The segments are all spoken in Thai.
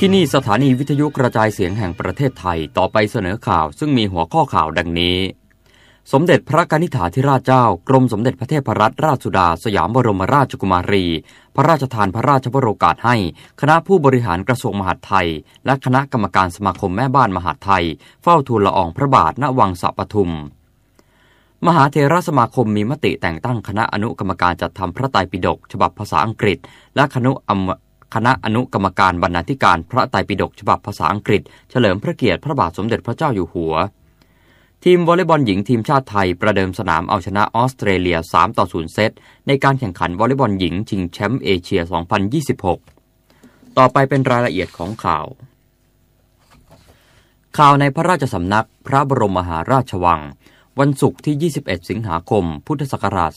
ที่นี่สถานีวิทยุกระจายเสียงแห่งประเทศไทยต่อไปเสนอข่าวซึ่งมีหัวข้อข่าวดังนี้สมเด็จพระกนิษฐาธิราชเจ้ากรมสมเด็จพระเทพรัตนราชสุดาสยามบรมราชกุมารีพระราชทานพระราชวโรกาสให้คณะผู้บริหารกระทรวงมหาดไทยและคณะกรรมการสมาคมแม่บ้านมหาดไทยเฝ้าทูลละอองพระบาทณวังสะปทุมมหาเถรสมาคมมีมติแต่งตั้งคณะอนุกรรมการจัดทำพระไตรปิฎกฉบับภาษาอังกฤษและคณะอนุกรรมการบรรณาธิการพระไตรปิฎกฉบับภาษาอังกฤษเฉลิมพระเกียรติพระบาทสมเด็จพระเจ้าอยู่หัวทีมวอลเลย์บอลหญิงทีมชาติไทยประเดิมสนามเอาชนะออสเตรเลีย3-0 เซตในการแข่งขันวอลเลย์บอลหญิงชิงแชมป์เอเชีย 2026 ต่อไปเป็นรายละเอียดของข่าวในพระราชสำนักพระบรมมหาราชวังวันศุกร์ที่21สิงหาคมพุทธศักราช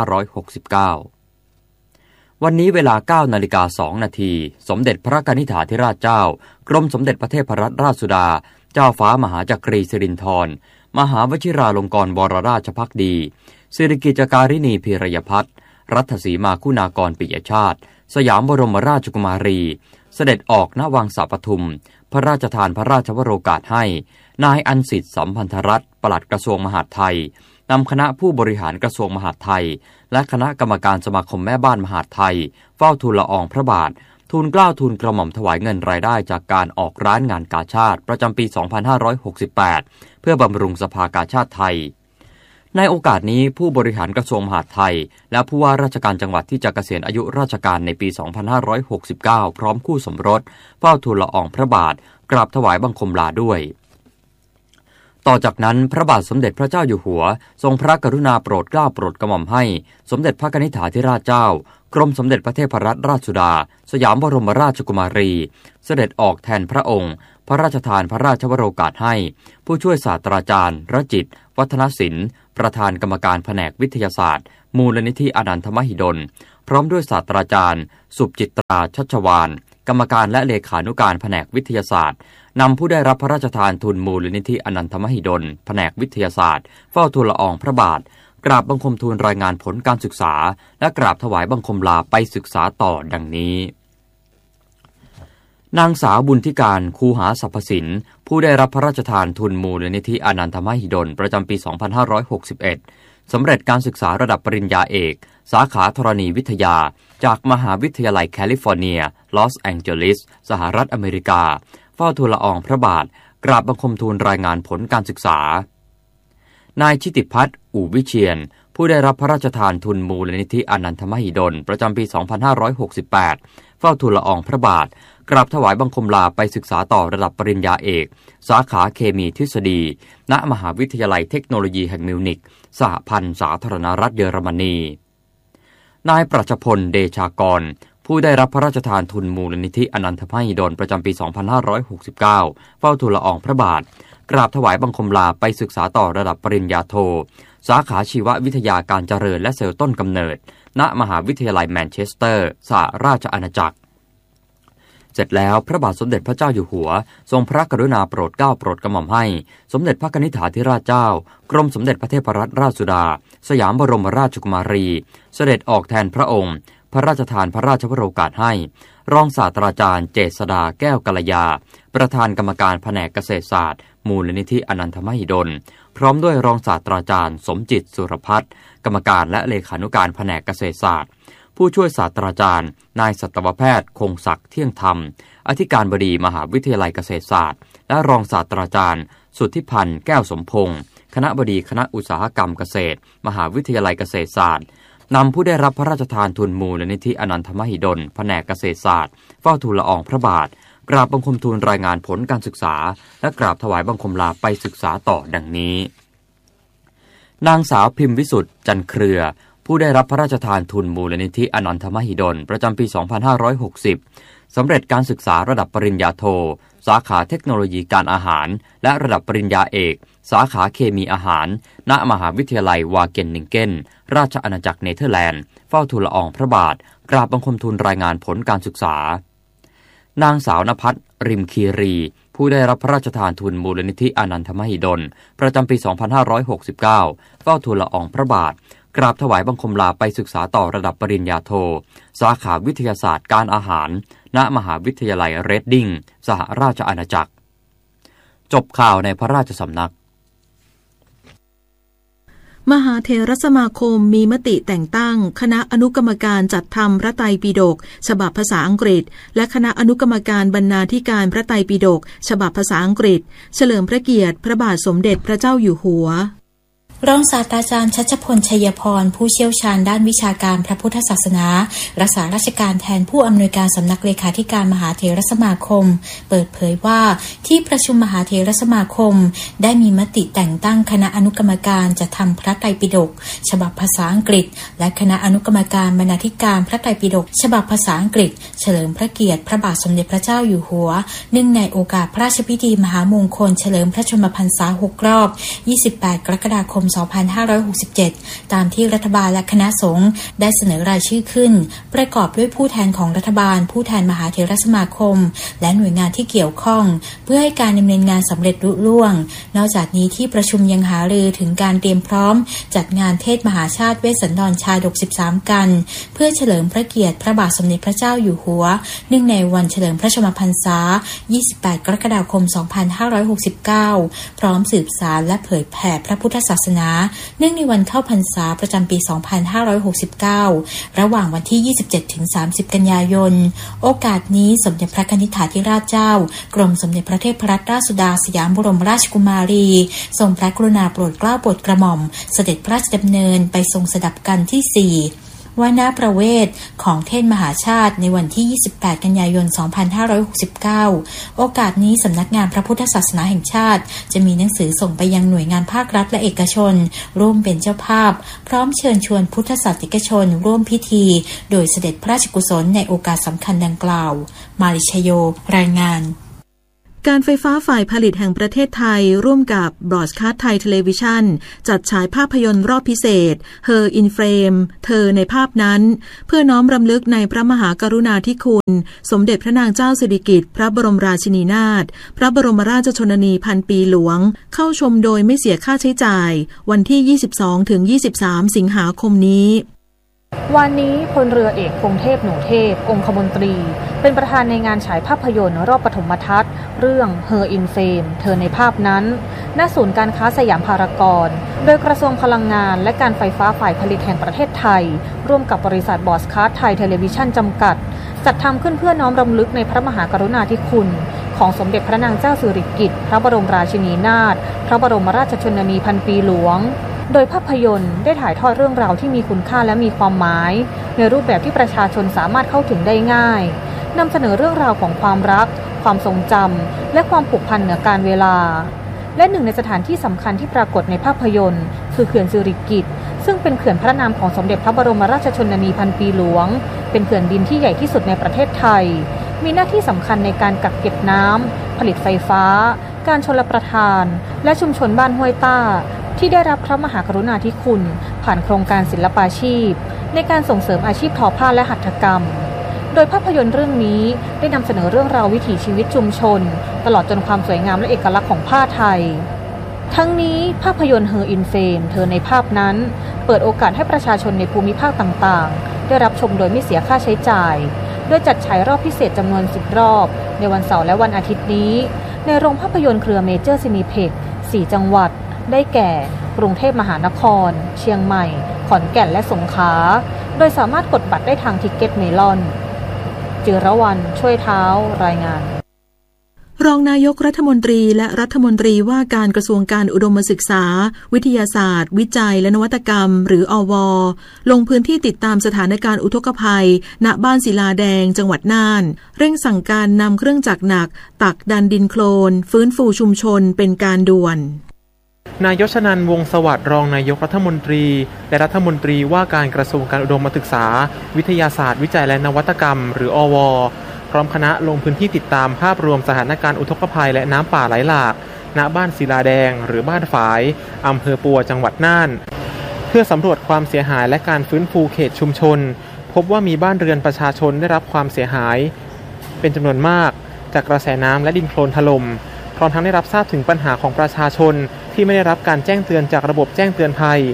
2569วันนี้เวลา 9:02 น.สมเด็จพระกนิษฐาธิราชเจ้ากรมสมเด็จพระเทพรัตนราชสุดาเจ้าฟ้ามหาจักรีสิรินธรมหาวชิราลงกรณ์บวรราชภักดีสิริกิจการิณีพีรยพัฒน์รัตสีมาคุณากรปิยชาติสยามบรมราชกุมารีเสด็จออกณวังสะปทุมพระราชทานพระราชวโรกาสให้นายอันสิทธิ์สัมพันธรัตน์ปลัดกระทรวงมหาดไทยนำคณะผู้บริหารกระทรวงมหาดไทยและคณะกรรมการสมาคมแม่บ้านมหาดไทยเฝ้าทูลละอองพระบาททูลเกล้าทูลกระหม่อมถวายเงินรายได้จากการออกร้านงานกาชาดประจำปี 2568 เพื่อบำรุงสภากาชาดไทยในโอกาสนี้ผู้บริหารกระทรวงมหาดไทยและผู้ว่าราชการจังหวัดที่จะเกษียณอายุราชการในปี 2569 พร้อมคู่สมรสเฝ้าทูลละอองพระบาทกราบถวายบังคมลาด้วยต่อจากนั้นพระบาทสมเด็จพระเจ้าอยู่หัวทรงพระกรุณาโปรดเกล้าโปรดกระหม่อมให้สมเด็จพระกนิษฐาธิราชเจ้ากรมสมเด็จพระเทพรัตนราชสุดาสยามบรมราชกุมารีเสด็จออกแทนพระองค์พระราชทานพระราชวโรกาสให้ผู้ช่วยศาสตราจารย์รจิตวัฒนศิลป์ประธานกรรมการแผนกวิทยาศาสตร์มูลนิธิอนันทมหิดลพร้อมด้วยศาสตราจารย์สุจิตราชัชวานกรรมการและเลขานุการแผนกวิทยาศาสตร์นำผู้ได้รับพระราชทานทุนมูลนิธิอนันทมหิดลแผนกวิทยาศาสตร์เฝ้าทูลละอองพระบาทกราบบังคมทูลรายงานผลการศึกษาและกราบถวายบังคมลาไปศึกษาต่อดังนี้นางสาวบุญธิการคูหาสรรพสินผู้ได้รับพระราชทานทุนมูลนิธิอนันทมหิดลประจำปี 2561 สำเร็จการศึกษาระดับปริญญาเอกสาขาธรณีวิทยาจากมหาวิทยาลัยแคลิฟอร์เนียลอสแองเจลิสสหรัฐอเมริกาเฝ้าทูลละอองพระบาทกราบบังคมทูลรายงานผลการศึกษานายชิติพัฒน์อู่วิเชียรผู้ได้รับพระราชทานทุนมูลนิธิอนันทมหิดลประจำปี 2568 เฝ้าทูลละอองพระบาทกราบถวายบังคมลาไปศึกษาต่อระดับปริญญาเอกสาขาเคมีทฤษฎีณมหาวิทยาลัยเทคโนโลยีแห่งมิวนิกสหพันธ์สาธารณรัฐเยอรมนีนายปรัชพลเดชากรผู้ได้รับพระราชทานทุนมูลนิธิอนันทมหิดลประจำปี 2569 เฝ้าทูลละอองพระบาทกราบถวายบังคมลาไปศึกษาต่อระดับปริญญาโทสาขาชีววิทยาการเจริญและเซลล์ต้นกำเนิดณมหาวิทยาลัยแมนเชสเตอร์สหราชอาณาจักรเสร็จแล้วพระบาทสมเด็จพระเจ้าอยู่หัวทรงพระกรุณาโปรดเกล้าโปรดกระหม่อมให้สมเด็จพระกนิษฐาธิราชเจ้ากรมสมเด็จพระเทพรัตนราชสุดาสยามบรมราชกุมารีเสด็จออกแทนพระองค์พระราชทานพระราชวโรกาสให้รองศาสตราจารย์เจษฎาแก้วกัลยาประธานกรรมการแผนกเกษตรศาสตร์มูลนิธิอนันทมหิดลพร้อมด้วยรองศาสตราจารย์สมจิตสุรพัฒน์กรรมการและเลขานุการแผนกเกษตรศาสตร์ผู้ช่วยศาสตราจารย์นายสัตวแพทย์คงศักดิ์เที่ยงธรรมอธิการบดีมหาวิทยาลัยเกษตรศาสตร์และรองศาสตราจารย์สุทธิพันธ์แก้วสมพงศ์คณบดีคณะอุตสาหกรรมเกษตรมหาวิทยาลัยเกษตรศาสตร์นำผู้ได้รับพระราชทานทุนมูลนิธิอนันทมหิดลแผนกเกษตรศาสตร์เฝ้าทูลละอองพระบาทกราบบังคมทูลรายงานผลการศึกษาและกราบถวายบังคมลาไปศึกษาต่อดังนี้นางสาวพิมพ์วิสุทธิ์จันเครือผู้ได้รับพระราชทานทุนมูลนิธิอนันทมหิดลประจำปี 2560 สำเร็จการศึกษาระดับปริญญาโทสาขาเทคโนโลยีการอาหารและระดับปริญญาเอกสาขาเคมีอาหารณมหาวิทยาลัยวาเกนนิงเกนราชอาณาจักรเนเธอร์แลนด์เฝ้าทูลละอองพระบาทกราบบังคมทูลรายงานผลการศึกษานางสาวนภัสริมคีรีผู้ได้รับพระราชทานทุนมูลนิธิอนันทมหิดลประจำปี 2569 เฝ้าทูลละอองพระบาทกราบถวายบังคมลาไปศึกษาต่อระดับปริญญาโทสาขาวิทยาศาสตร์การอาหารณมหาวิทยาลัยเรดดิ้งสหราชอาณาจักรจบข่าวในพระราชสำนักมหาเถรสมาคมมีมติแต่งตั้งคณะอนุกรรมการจัดทำพระไตรปิฎกฉบับภาษาอังกฤษและคณะอนุกรรมการบรรณาธิการพระไตรปิฎกฉบับภาษาอังกฤษเฉลิมพระเกียรติพระบาทสมเด็จพระเจ้าอยู่หัวรองศาสตราจารย์ชัชพล ชัยพรผู้เชี่ยวชาญด้านวิชาการพระพุทธศาสนารักษาราชการแทนผู้อำนวยการสำนักเลขาธิการมหาเถรสมาคมเปิดเผยว่าที่ประชุมมหาเถรสมาคมได้มีมติแต่งตั้งคณะอนุกรรมการจัดทำพระไตรปิฎกฉบับภาษาอังกฤษและคณะอนุกรรมการบรรณาธิการพระไตรปิฎกฉบับภาษาอังกฤษเฉลิมพระเกียรติพระบาทสมเด็จพระเจ้าอยู่หัวเนื่องในโอกาสพระราชพิธีมหามงคลเฉลิมพระชนมพรรษา6 รอบ28 กรกฎาคม 2567 ตามที่รัฐบาลและคณะสงฆ์ได้เสนอรายชื่อขึ้นประกอบด้วยผู้แทนของรัฐบาลผู้แทนมหาเถรสมาคมและหน่วยงานที่เกี่ยวข้องเพื่อให้การดำเนินงานสำเร็จลุล่วงนอกจากนี้ที่ประชุมยังหารือถึงการเตรียมพร้อมจัดงานเทศมหาชาติเวสสันดรชาดก13 กันเพื่อเฉลิมพระเกียรติพระบาทสมเด็จพระเจ้าอยู่หัวเนื่องในวันเฉลิมพระชนมพรรษา28 กรกฎาคม 2569 พร้อมสืบสานและเผยแผ่พระพุทธศาสนาเนื่องในวันเข้าพรรษาประจำปี 2569 ระหว่างวันที่ 27-30 กันยายนโอกาสนี้สมเด็จพระกนิษฐาธิราชเจ้ากรมสมเด็จพระเทพรัตนราชสุดาสยามบรมราชกุมารีทรงพระกรุณาโปรดเกล้าโปรดกระหม่อมเสด็จพระราชดำเนินไปทรงสดับกันที่ 4วาระประเวทของเทศมหาชาติในวันที่ 28 กันยายน 2569 โอกาสนี้สำนักงานพระพุทธศาสนาแห่งชาติจะมีหนังสือส่งไปยังหน่วยงานภาครัฐและเอกชนร่วมเป็นเจ้าภาพพร้อมเชิญชวนพุทธศาสนิกชนร่วมพิธีโดยเสด็จพระราชกุศลในโอกาสสำคัญดังกล่าวมาริชโยรายงานการไฟฟ้าฝ่ายผลิตแห่งประเทศไทยร่วมกับบรอดคาสต์ไทยเทเลวิชั่นจัดฉายภาพยนตร์รอบพิเศษ Her in Frame เธอในภาพนั้นเพื่อน้อมรำลึกในพระมหากรุณาธิคุณสมเด็จพระนางเจ้าสิริกิติ์พระบรมราชินีนาถพระบรมราชชนนีพันปีหลวงเข้าชมโดยไม่เสียค่าใช้จ่ายวันที่ 22-23 สิงหาคมนี้วันนี้พลเรือเอกพงเทพหนูเทพองคมนตรีเป็นประธานในงานฉายภาพยนตร์รอบปฐมทัศน์เรื่อง Her in Frame เธอในภาพนั้นณศูนย์การค้าสยามพารากอนโดยกระทรวงพลังงานและการไฟฟ้าฝ่ายผลิตแห่งประเทศไทยร่วมกับบริษัทบรอดคาสต์ไทยเทเลวิชั่นจำกัดจัดทำขึ้นเพื่อน้อมรำลึกในพระมหากรุณาธิคุณของสมเด็จพระนางเจ้าสิริกิติ์พระบรมราชินีนาถพระบรมราชชนนีพันปีหลวงโดยภาพยนตร์ได้ถ่ายทอดเรื่องราวที่มีคุณค่าและมีความหมายในรูปแบบที่ประชาชนสามารถเข้าถึงได้ง่ายนำเสนอเรื่องราวของความรักความทรงจำและความผูกพันเหนือการเวลาและหนึ่งในสถานที่สำคัญที่ปรากฏในภาพยนตร์คือเขื่อนสิริกิติ์ซึ่งเป็นเขื่อนพระนามของสมเด็จพระบรมราชชนนีพันปีหลวงเป็นเขื่อนดินที่ใหญ่ที่สุดในประเทศไทยมีหน้าที่สำคัญในการกักเก็บน้ำผลิตไฟฟ้าการชลประทานและชุมชนบ้านห้วยต้าที่ได้รับพระมหากรุณาธิคุณผ่านโครงการศิลปาชีพในการส่งเสริมอาชีพทอผ้าและหัตถกรรมโดยภาพยนตร์เรื่องนี้ได้นำเสนอเรื่องราววิถีชีวิตชุมชนตลอดจนความสวยงามและเอกลักษณ์ของผ้าไทยทั้งนี้ภาพยนตร์ Her in Frame เธอในภาพนั้นเปิดโอกาสให้ประชาชนในภูมิภาคต่างๆได้รับชมโดยไม่เสียค่าใช้จ่ายโดยจัดฉายรอบพิเศษจำนวน10 รอบในวันเสาร์และวันอาทิตย์นี้ในโรงภาพยนตร์เครือเมเจอร์ซินิเพ็กซ์4 จังหวัดได้แก่กรุงเทพมหานครเชียงใหม่ขอนแก่นและสงขลาโดยสามารถกดบัตรได้ทางทิกเก็ตเมลอนจิรวรรณช่วยเท้ารายงานรองนายกรัฐมนตรีและรัฐมนตรีว่าการกระทรวงการอุดมศึกษาวิทยาศาสตร์วิจัยและนวัตกรรมหรืออว.ลงพื้นที่ติดตามสถานการณ์อุทกภัยณบ้านศิลาแดงจังหวัดน่านเร่งสั่งการนำเครื่องจักรหนักตักดันดินโคลนฟื้นฟูชุมชนเป็นการด่วนนายชนันท์ วงศ์สวัสดิ์รองนายกรัฐมนตรีและรัฐมนตรีว่าการกระทรวงการอุดมศึกษาวิทยาศาสตร์วิจัยและนวัตกรรมหรืออว.พร้อมคณะลงพื้นที่ติดตามภาพรวมสถานการณ์อุทกภัยและน้ำป่าไหลหลากณบ้านศิลาแดงหรือบ้านฝายอำเภอปัวจังหวัดน่านเพื่อสำรวจความเสียหายและการฟื้นฟูเขตชุมชนพบว่ามีบ้านเรือนประชาชนได้รับความเสียหายเป็นจำนวนมากจากกระแสน้ำและดินโคลนถล่มพร้อมทั้งได้รับทราบถึงปัญหาของประชาชนที่ไม่ได้รับการแจ้งเตือนจากระบบแจ้งเตือนภัย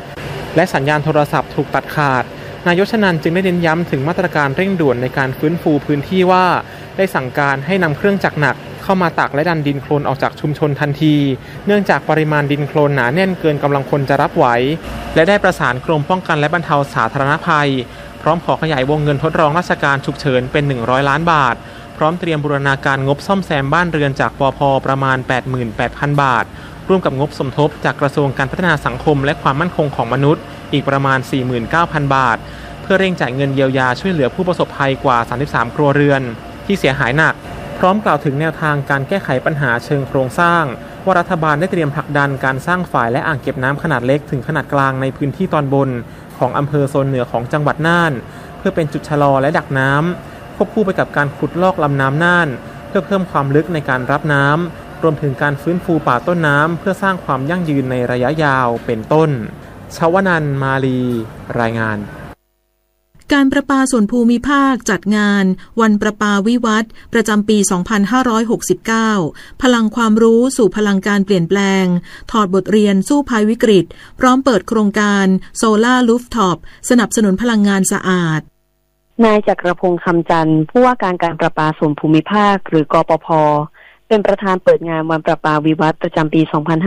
และสัญญาณโทรศัพท์ถูกตัดขาดนายกชนันจึงได้เน้นย้ำถึงมาตรการเร่งด่วนในการฟื้นฟูพื้นที่ว่าได้สั่งการให้นำเครื่องจักรหนักเข้ามาตักและดันดินโคลนออกจากชุมชนทันทีเนื่องจากปริมาณดินโคลนหนาแน่นเกินกำลังคนจะรับไหวและได้ประสานกรมป้องกันและบรรเทาสาธารณภัยพร้อมขอขยายวงเงินทดลองราชการฉุกเฉินเป็น100 ล้านบาทพร้อมเตรียมบูรณาการงบซ่อมแซมบ้านเรือนจากปภ.ประมาณ 88,000 บาทร่วมกับงบสมทบจากกระทรวงการพัฒนาสังคมและความมั่นคงของมนุษย์อีกประมาณ 49,000 บาทเพื่อเร่งจ่ายเงินเยียวยาช่วยเหลือผู้ประสบภัยกว่า33ครัวเรือนที่เสียหายหนักพร้อมกล่าวถึงแนวทางการแก้ไขปัญหาเชิงโครงสร้างว่ารัฐบาลได้เตรียมผลักดันการสร้างฝ่ายและอ่างเก็บน้ำขนาดเล็กถึงขนาดกลางในพื้นที่ตอนบนของอำเภอโซนเหนือของจังหวัดน่านเพื่อเป็นจุดชะลอและดักน้ำควบคู่ไปกับการขุดลอกลำน้ำน่านเพื่อเพิ่มความลึกในการรับน้ำรวมถึงการฟื้นฟูป่าต้นน้ำเพื่อสร้างความยั่งยืนในระยะยาวเป็นต้นชวนันท์ มาลีรายงานการประปาส่วนภูมิภาคจัดงานวันประปาวิวัฒน์ประจำปี 2569 พลังความรู้สู่พลังการเปลี่ยนแปลงถอดบทเรียนสู้ภัยวิกฤตพร้อมเปิดโครงการโซล่ารูฟท็อปสนับสนุนพลังงานสะอาดนายจักรพงษ์คำจันทร์ผู้ว่าการประปาส่วนภูมิภาคหรือกปภ.เป็นประธานเปิดงานวันประปาวิวัฒน์ประจำปี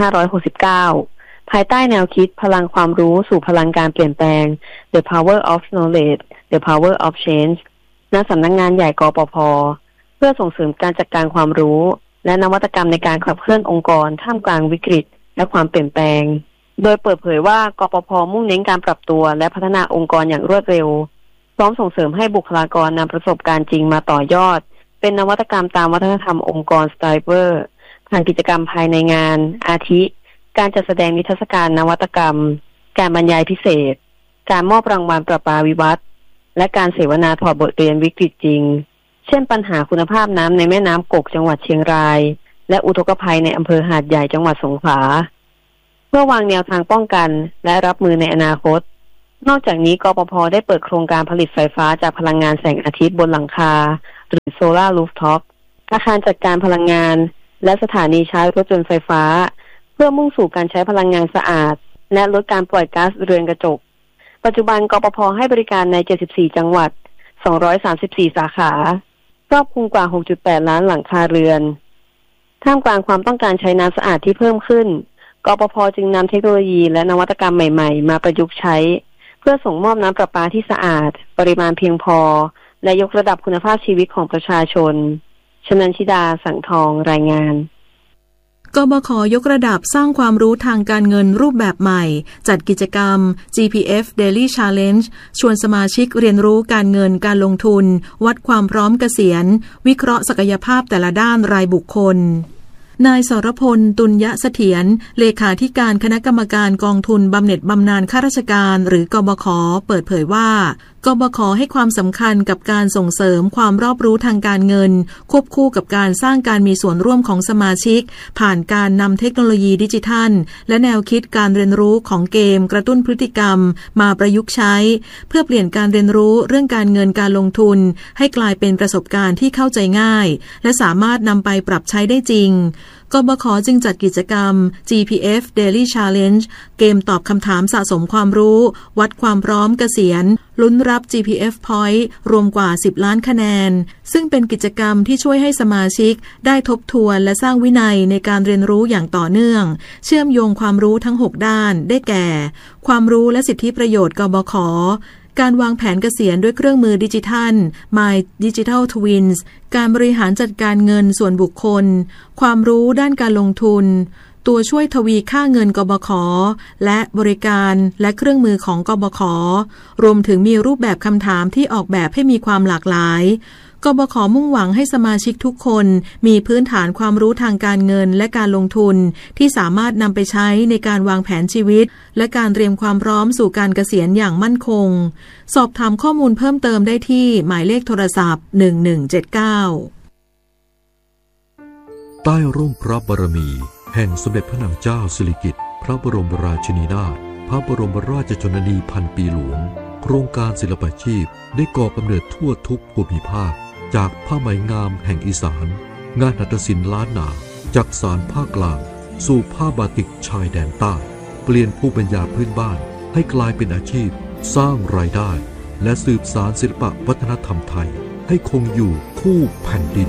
2569ภายใต้แนวคิดพลังความรู้สู่พลังการเปลี่ยนแปลง The Power of Knowledge The Power of Change ณ สำนักงานใหญ่กปภ.เพื่อส่งเสริมการจัดการความรู้และนวัตกรรมในการขับเคลื่อนองค์กรท่ามกลางวิกฤตและความเปลี่ยนแปลงโดยเปิดเผยว่ากปภ.มุ่งเน้นการปรับตัวและพัฒนาองค์กรอย่างรวดเร็วพร้อมส่งเสริมให้บุคลากรนำประสบการณ์จริงมาต่อยอดเป็นนวัตกรรมตามวัฒนธรรมองค์กรสไตรเบอร์ผ่านกิจกรรมภายในงานอาทิการจัดแสดงนิทรรศการนวัตกรรมการบรรยายพิเศษการมอบรางวัลประปาวิวัฒน์และการเสวนาถอดบทเรียนวิกฤตจริงเช่นปัญหาคุณภาพน้ำในแม่น้ำกกจังหวัดเชียงรายและอุทกภัยในอำเภอหาดใหญ่จังหวัดสงขลาเพื่อวางแนวทางป้องกันและรับมือในอนาคตนอกจากนี้กปภ.ได้เปิดโครงการผลิตไฟฟ้าจากพลังงานแสงอาทิตย์บนหลังคาหรือโซล่ารูฟท็อปอาคารจัดการพลังงานและสถานีชาร์จรถยนต์ไฟฟ้าเพื่อมุ่งสู่การใช้พลังงานสะอาดและลดการปล่อยก๊าซเรือนกระจกปัจจุบันกปภ.ให้บริการใน74จังหวัด234สาขาครอบคลุมกว่า 6.8 ล้านหลังคาเรือนท่ามกลางความต้องการใช้น้ำสะอาดที่เพิ่มขึ้นกปภ.จึงนำเทคโนโลยีและนวัตกรรมใหม่ๆมาประยุกต์ใช้เพื่อส่งมอบน้ำประปาที่สะอาดปริมาณเพียงพอและยกระดับคุณภาพชีวิตของประชาชนชนันชิดาสังทองรายงานกบข.ยกระดับสร้างความรู้ทางการเงินรูปแบบใหม่จัดกิจกรรม GPF Daily Challenge ชวนสมาชิกเรียนรู้การเงินการลงทุนวัดความพร้อมเกษียณวิเคราะห์ศักยภาพแต่ละด้านรายบุคคลนายสรพล ตุลยเสถียรเลขาธิการคณะกรรมการกองทุนบำเหน็จบำนาญข้าราชการหรือกบข.เปิดเผยว่ากบข.ให้ความสำคัญกับการส่งเสริมความรอบรู้ทางการเงินควบคู่กับการสร้างการมีส่วนร่วมของสมาชิกผ่านการนำเทคโนโลยีดิจิทัลและแนวคิดการเรียนรู้ของเกมกระตุ้นพฤติกรรมมาประยุกต์ใช้เพื่อเปลี่ยนการเรียนรู้เรื่องการเงินการลงทุนให้กลายเป็นประสบการณ์ที่เข้าใจง่ายและสามารถนำไปปรับใช้ได้จริงกบข.จึงจัดกิจกรรม GPF Daily Challenge เกมตอบคำถามสะสมความรู้วัดความพร้อมเกษียณลุ้นรับ GPF Point รวมกว่า10ล้านคะแนนซึ่งเป็นกิจกรรมที่ช่วยให้สมาชิกได้ทบทวนและสร้างวินัยในการเรียนรู้อย่างต่อเนื่องเชื่อมโยงความรู้ทั้ง6ด้านได้แก่ความรู้และสิทธิประโยชน์กบข.การวางแผนเกษียณด้วยเครื่องมือดิจิทัล My Digital Twins การบริหารจัดการเงินส่วนบุคคลความรู้ด้านการลงทุนตัวช่วยทวีค่าเงินกบข.และบริการและเครื่องมือของกบข.รวมถึงมีรูปแบบคำถามที่ออกแบบให้มีความหลากหลายกบข.มุ่งหวังให้สมาชิกทุกคนมีพื้นฐานความรู้ทางการเงินและการลงทุนที่สามารถนำไปใช้ในการวางแผนชีวิตและการเตรียมความพร้อมสู่การเกษียณอย่างมั่นคงสอบถามข้อมูลเพิ่มเติมได้ที่หมายเลขโทรศัพท์1179 ใต้ร่มพระบารมีแห่งสมเด็จพระนางเจ้าสิริกิติ์พระบรมราชินีนาถพระบรมราชชนนีพันปีหลวงโครงการศิลปาชีพได้ก่อกำเนิดทั่วทุกภูมิภาคจากผ้าไหมงามแห่งอีสานงานหัตถศิลป์ล้านนาจากสารภาคกลางสู่ผ้าบาติกชายแดนใต้เปลี่ยนภูมิปัญญาพื้นบ้านให้กลายเป็นอาชีพสร้างรายได้และสืบสานศิลปวัฒนธรรมไทยให้คงอยู่คู่แผ่นดิน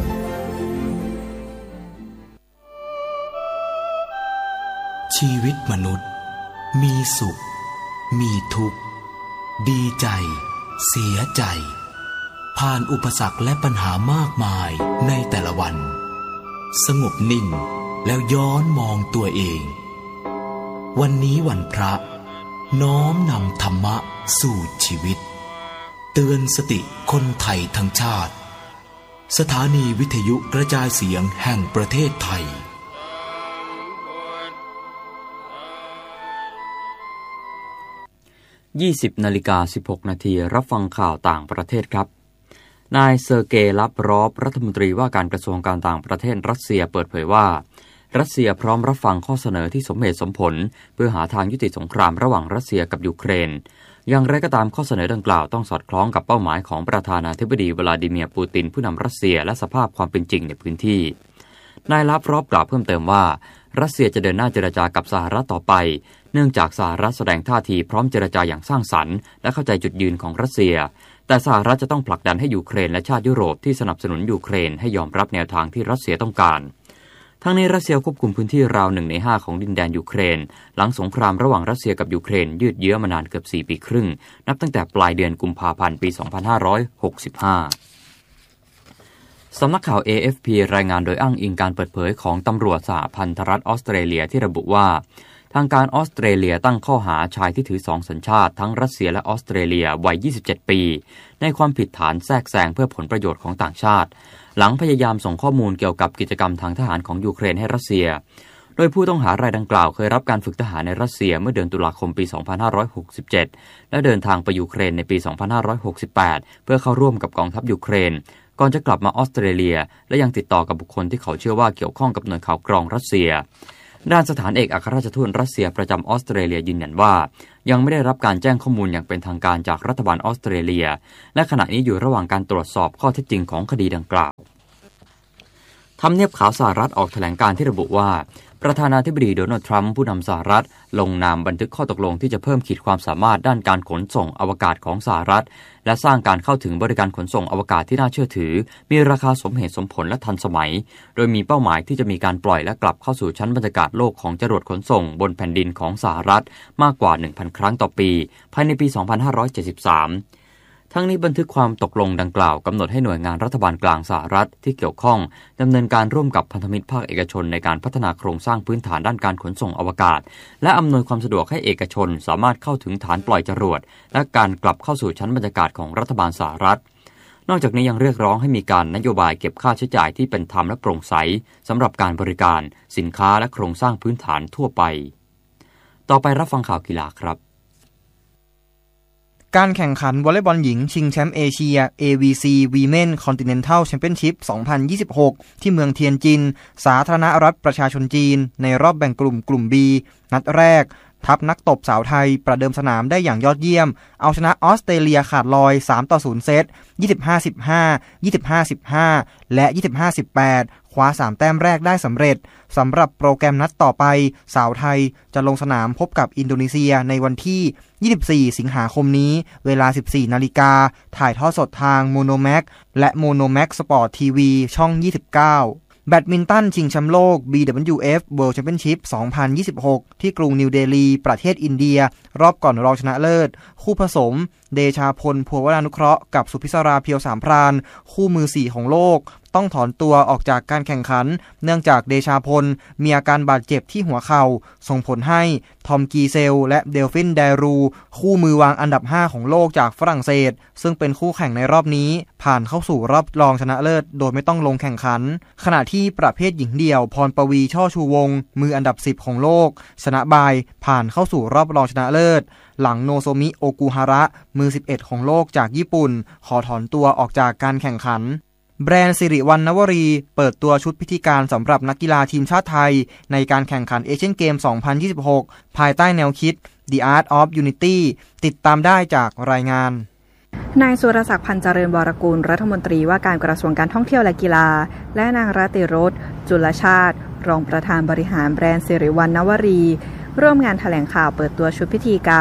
ชีวิตมนุษย์มีสุขมีทุกข์ดีใจเสียใจผ่านอุปสรรคและปัญหามากมายในแต่ละวันสงบนิ่งแล้วย้อนมองตัวเองวันนี้วันพระน้อมนำธรรมะสู่ชีวิตเตือนสติคนไทยทั้งชาติสถานีวิทยุกระจายเสียงแห่งประเทศไทย 20:16 นาทีรับฟังข่าวต่างประเทศครับนายเซอร์เกย์ ลับรอฟรัฐมนตรีว่าการกระทรวงการต่างประเทศรัสเซียเปิดเผยว่ารัสเซียพร้อมรับฟังข้อเสนอที่สมเหตุสมผลเพื่อหาทางยุติสงครามระหว่างรัสเซียกับยูเครนอย่างไรก็ตามข้อเสนอดังกล่าวต้องสอดคล้องกับเป้าหมายของประธานาธิบดีวลาดิเมียร์ปูตินผู้นำรัสเซียและสภาพความเป็นจริงในพื้นที่นายลับรอฟกล่าวเพิ่มเติมว่ารัสเซียจะเดินหน้าเจรจากับสหรัฐต่อไปเนื่องจากสหรัฐแสดงท่าทีพร้อมเจรจาอย่างสร้างสรรค์และเข้าใจจุดยืนของรัสเซียแต่สหรัฐจะต้องผลักดันให้ยูเครนและชาติยุโรปที่สนับสนุนยูเครนให้ยอมรับแนวทางที่รัสเซียต้องการทั้งนี้รัสเซียควบคุมพื้นที่ราว1 ใน 5ของดินแดนยูเครนหลังสงครามระหว่างรัสเซียกับยูเครนยืดเยื้อมานานเกือบ4 ปีครึ่งนับตั้งแต่ปลายเดือนกุมภาพันธ์ปี 2565สำนักข่าว AFP รายงานโดยอ้างอิงการเปิดเผยของตำรวจสหพันธรัฐออสเตรเลียที่ระบุว่าทางการออสเตรเลียตั้งข้อหาชายที่ถือ2 สัญชาติทั้งรัสเซียและออสเตรเลียวัย27 ปีในความผิดฐานแทรกแซงเพื่อผลประโยชน์ของต่างชาติหลังพยายามส่งข้อมูลเกี่ยวกับกิจกรรมทางทหารของยูเครนให้รัสเซียโดยผู้ต้องหารายดังกล่าวเคยรับการฝึกทหารในรัสเซียเมื่อเดือนตุลาคมปี 2567และเดินทางไปยูเครนในปี 2568เพื่อเข้าร่วมกับกองทัพยูเครนก่อนจะกลับมาออสเตรเลียและยังติดต่อกับบุคคลที่เขาเชื่อว่าเกี่ยวข้องกับหน่วยข่าวกรองรัสเซียด้านสถานเอกอัครราชทูตรัสเซียประจำออสเตรเลียยืนยันว่ายังไม่ได้รับการแจ้งข้อมูลอย่างเป็นทางการจากรัฐบาลออสเตรเลียและขณะนี้อยู่ระหว่างการตรวจสอบข้อเท็จจริงของคดีดังกล่าวทำเนียบขาวสหรัฐออกแถลงการที่ระบุว่าประธานาธิบดีโดนัลด์ทรัมป์ผู้นำสหรัฐลงนามบันทึกข้อตกลงที่จะเพิ่มขีดความสามารถด้านการขนส่งอวกาศของสหรัฐและสร้างการเข้าถึงบริการขนส่งอวกาศที่น่าเชื่อถือมีราคาสมเหตุสมผลและทันสมัยโดยมีเป้าหมายที่จะมีการปล่อยและกลับเข้าสู่ชั้นบรรยากาศโลกของจรวดขนส่งบนแผ่นดินของสหรัฐมากกว่า 1,000 ครั้งต่อปีภายในปี 2573ทั้งนี้บันทึกความตกลงดังกล่าวกำหนดให้หน่วยงานรัฐบาลกลางสหรัฐที่เกี่ยวข้องดำเนินการร่วมกับพันธมิตรภาคเอกชนในการพัฒนาโครงสร้างพื้นฐานด้านการขนส่งอวกาศและอำนวยความสะดวกให้เอกชนสามารถเข้าถึงฐานปล่อยจรวดและการกลับเข้าสู่ชั้นบรรยากาศของรัฐบาลสหรัฐนอกจากนี้ยังเรียกร้องให้มีการนโยบายเก็บค่าใช้จ่ายที่เป็นธรรมและโปร่งใสสำหรับการบริการสินค้าและโครงสร้างพื้นฐานทั่วไปต่อไปรับฟังข่าวกีฬาครับการแข่งขันวอลเลย์บอลหญิงชิงแชมป์เอเชีย AVC Women Continental Championship 2026 ที่เมืองเทียนจินสาธารณรัฐประชาชนจีนในรอบแบ่งกลุ่ม B นัดแรกทัพนักตบสาวไทยประเดิมสนามได้อย่างยอดเยี่ยมเอาชนะออสเตรเลียขาดลอย 3-0 เซต 25-15 25-15 และ 25-18 คว้า3แต้มแรกได้สำเร็จสำหรับโปรแกรมนัดต่อไปสาวไทยจะลงสนามพบกับอินโดนีเซียในวันที่24 สิงหาคมนี้เวลา 14:00 น.ถ่ายทอดสดทางโมโนแม็กและโมโนแม็กสปอร์ตทีวีช่อง 29แบดมินตันชิงแชมป์โลก BWF World Championship 2026 ที่กรุงนิวเดลีประเทศอินเดียรอบก่อนรองชนะเลิศคู่ผสมเดชาพลภัววรานุเคราะห์กับสุพิศราเพียวสามพรานคู่มือ4ของโลกต้องถอนตัวออกจากการแข่งขันเนื่องจากเดชาพลมีอาการบาดเจ็บที่หัวเข่าส่งผลให้ทอมกีเซลและเดลฟินไดรูคู่มือวางอันดับ5ของโลกจากฝรั่งเศสซึ่งเป็นคู่แข่งในรอบนี้ผ่านเข้าสู่รอบรองชนะเลิศโดยไม่ต้องลงแข่งขันขณะที่ประเภทหญิงเดี่ยวพรปวีช่อชูวงศ์มืออันดับ10ของโลกชนะบายผ่านเข้าสู่รอบรองชนะเลิศหลังโนโซมิโอกุฮาระมือ11ของโลกจากญี่ปุ่นขอถอนตัวออกจากการแข่งขันแบรนด์สิริวัณณวรีเปิดตัวชุดพิธีการสำหรับนักกีฬาทีมชาติไทยในการแข่งขันเอเชียนเกม 2026 ภายใต้แนวคิด The Art of Unity ติดตามได้จากรายงานนายสุรศักดิ์พันธ์เจริญวรกูลรัฐมนตรีว่าการกระทรวงการท่องเที่ยวและกีฬาและนางรติรสจุลชาติรองประธานบริหารแบรนด์สิริวัณณวรีร่วมงานแถลงข่าวเปิดตัวชุดพิธีการ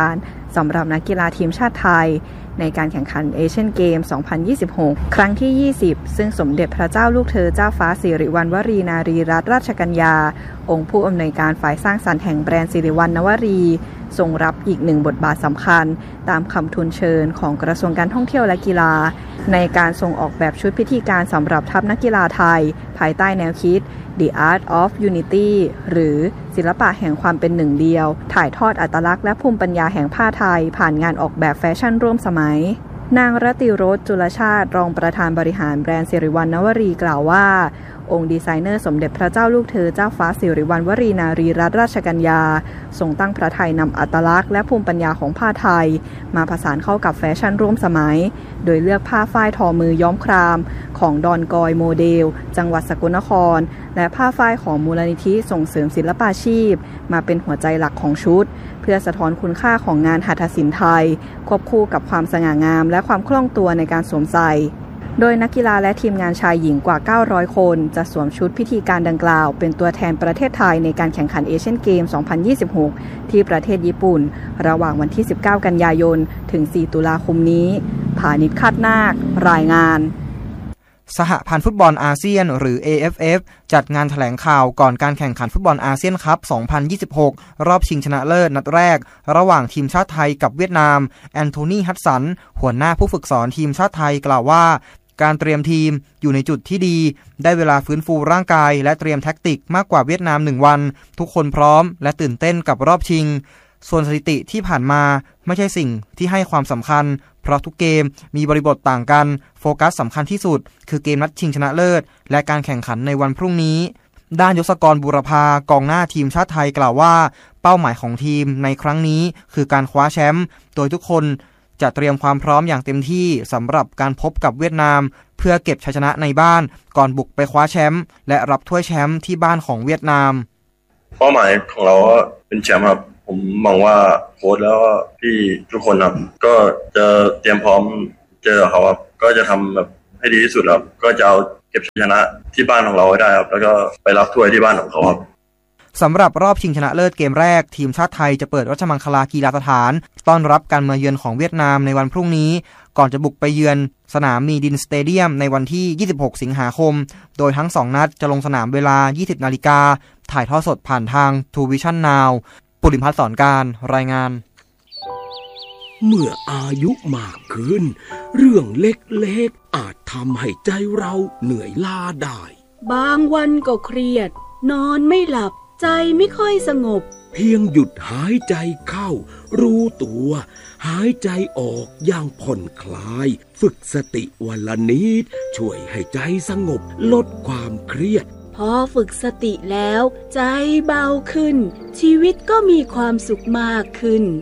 สำหรับนักกีฬาทีมชาติไทยในการแข่งขันเอเชียนเกม 2026 ครั้งที่ 20 ซึ่งสมเด็จพระเจ้าลูกเธอเจ้าฟ้าสิริวัณวรีนารีรัตนราชกัญญาองค์ผู้อำนวยการฝ่ายสร้างสรรค์แห่งแบรนด์สิริวัณณวรีทรงรับอีกหนึ่งบทบาทสำคัญตามคำทูลเชิญของกระทรวงการท่องเที่ยวและกีฬาในการทรงออกแบบชุดพิธีการสำหรับทัพนักกีฬาไทยภายใต้แนวคิด The Art of Unity หรือศิลปะแห่งความเป็นหนึ่งเดียวถ่ายทอดอัตลักษณ์และภูมิปัญญาแห่งผ้าไทยผ่านงานออกแบบแฟชั่นร่วมสมัยนางรติรสจุลชาติรองประธานบริหารแบรนด์สิริวัณณวรีกล่าวว่าองค์ดีไซเนอร์สมเด็จพระเจ้าลูกเธอเจ้าฟ้าสิริวัณวรีนารีรัตนราชกัญญาทรงตั้งพระทัยนำอัตลักษณ์และภูมิปัญญาของผ้าไทยมาผสานเข้ากับแฟชั่นร่วมสมัยโดยเลือกผ้าฝ้ายทอมือย้อมครามของดอนกอยโมเดลจังหวัดสกลนครและผ้าฝ้ายของมูลนิธิส่งเสริมศิลปาชีพมาเป็นหัวใจหลักของชุดเพื่อสะท้อนคุณค่าของงานหัตถศิลป์ไทยควบคู่กับความสง่างามและความคล่องตัวในการสวมใส่โดยนักกีฬาและทีมงานชายหญิงกว่า900คนจะสวมชุดพิธีการดังกล่าวเป็นตัวแทนประเทศไทยในการแข่งขันเอเชียนเกม 2026 ที่ประเทศญี่ปุ่นระหว่างวันที่ 19 กันยายนถึง 4 ตุลาคมนี้ผานิช คาดนาครายงานสหพันธ์ฟุตบอลอาเซียนหรือ AFF จัดงานแถลงข่าวก่อนการแข่งขันฟุตบอลอาเซียนคัพ 2026 รอบชิงชนะเลิศนัดแรกระหว่างทีมชาติไทยกับเวียดนามแอนโทนี ฮัดสันหัวหน้าผู้ฝึกสอนทีมชาติไทยกล่าวว่าการเตรียมทีมอยู่ในจุดที่ดีได้เวลาฟื้นฟูร่างกายและเตรียมแท็กติกมากกว่าเวียดนาม1วันทุกคนพร้อมและตื่นเต้นกับรอบชิงส่วนสถิติที่ผ่านมาไม่ใช่สิ่งที่ให้ความสำคัญเพราะทุกเกมมีบริบทต่างกันโฟกัสสำคัญที่สุดคือเกมนัดชิงชนะเลิศและการแข่งขันในวันพรุ่งนี้ด้านยศกรบุรพากองหน้าทีมชาติไทยกล่าวว่าเป้าหมายของทีมในครั้งนี้คือการคว้าแชมป์โดยทุกคนจะเตรียมความพร้อมอย่างเต็มที่สำหรับการพบกับเวียดนามเพื่อเก็บชัยชนะในบ้านก่อนบุกไปคว้าแชมป์และรับถ้วยแชมป์ที่บ้านของเวียดนามเป้าหมายของเราเป็นแชมป์ครับผมมองว่าโค้ชแล้วก็พี่ทุกคนครับก็จะเตรียมพร้อมเจอเขาครับก็จะทำแบบให้ดีที่สุดครับก็จะเอาเก็บชัยชนะที่บ้านของเราให้ได้ครับแล้วก็ไปรับถ้วยที่บ้านของเขาครับสำหรับรอบชิงชนะเลิศเกมแรกทีมชาติไทยจะเปิดราชมังคลากีฬาสถานต้อนรับการมาเยือนของเวียดนามในวันพรุ่งนี้ก่อนจะบุกไปเยือนสนามมีดินสเตเดียมในวันที่ 26 สิงหาคมโดยทั้ง2นัดจะลงสนามเวลา 20 นาฬิกาถ่ายทอดสดผ่านทาง True Vision Now ปุริพัฒน์สอนการรายงานเมื่ออายุมากขึ้นเรื่องเล็กๆอาจทำให้ใจเราเหนื่อยล้าได้บางวันก็เครียดนอนไม่หลับใจไม่ค่อยสงบเพียงหยุดหายใจเข้ารู้ตัวหายใจออกอย่างผ่อนคลายฝึกสติวันละนิดช่วยให้ใจสงบลดความเครียดพอฝึกสติแล้วใจเบาขึ้นชีวิตก็มีความสุขมากขึ้น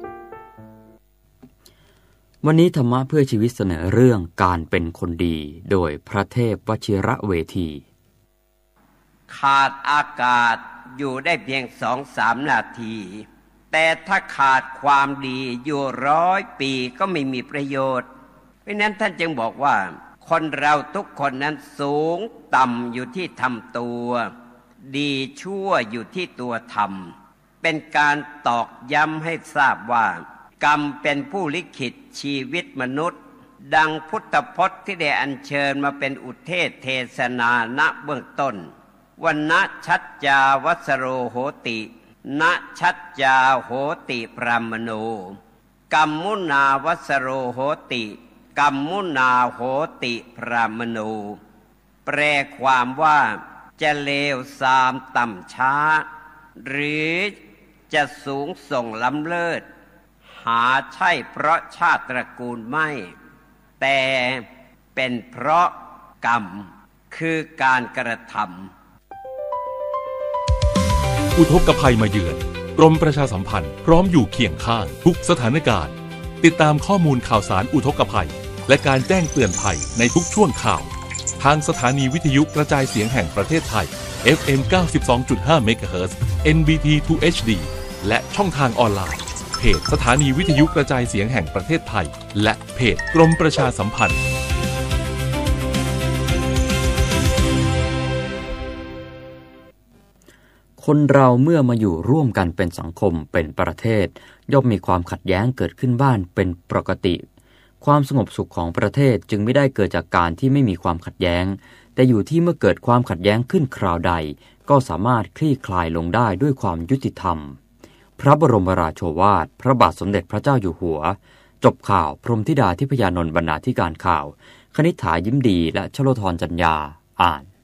วันนี้ธรรมะเพื่อชีวิตเสนอเรื่องการเป็นคนดีโดยพระเทพวชิระเวทีขาดอากาศอยู่ได้เพียง 2-3 นาทีแต่ถ้าขาดความดีอยู่100 ปีก็ไม่มีประโยชน์เพราะนั้นท่านจึงบอกว่าคนเราทุกคนนั้นสูงต่ำอยู่ที่ทำตัวดีชั่วอยู่ที่ตัวทำเป็นการตอกย้ำให้ทราบว่ากรรมเป็นผู้ลิขิตชีวิตมนุษย์ดังพุทธพจน์ที่ได้อัญเชิญมาเป็นอุเทศเทศนาณเบื้องต้นวันนะชัจจาวัสโรโหตินะชัจจาโหติพรามโนกัมมุนาวัสโรโหติกัมมุนาโหติพรามโนแปลความว่าจะเลวทรามต่ำช้าหรือจะสูงส่งล้ำเลิศหาใช่เพราะชาติตระกูลไม่แต่เป็นเพราะกรรมคือการกระทำอุทกภัยมาเยือนกรมประชาสัมพันธ์พร้อมอยู่เคียงข้างทุกสถานการณ์ติดตามข้อมูลข่าวสารอุทกภัยและการแจ้งเตือนภัยในทุกช่วงข่าวทางสถานีวิทยุกระจายเสียงแห่งประเทศไทย FM 92.5 เมกะเฮิรตซ์ NBT 2 HD และช่องทางออนไลน์เพจสถานีวิทยุกระจายเสียงแห่งประเทศไทยและเพจกรมประชาสัมพันธ์คคนเราเมื่อมาอยู่ร่วมกันเป็นสังคมเป็นประเทศย่อมมีความขัดแย้งเกิดขึ้นบ้างเป็นปกติความสงบสุขของประเทศจึงไม่ได้เกิดจากการที่ไม่มีความขัดแย้งแต่อยู่ที่เมื่อเกิดความขัดแย้งขึ้นคราวใดก็สามารถคลี่คลายลงได้ด้วยความยุติธรรมพระบรมราโชวาทพระบาทสมเด็จพระเจ้าอยู่หัวจบข่าวพรหมธิดาทิพยานนท์บรรณาธิการข่าวคณิษฐายิ้มดีและชโลธรจัญญาอ่าน